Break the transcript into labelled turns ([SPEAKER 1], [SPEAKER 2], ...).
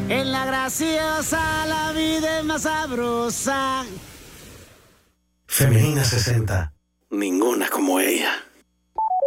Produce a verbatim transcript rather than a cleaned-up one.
[SPEAKER 1] En la graciosa la vida es más sabrosa.
[SPEAKER 2] Femenina sesenta. Ninguna como ella.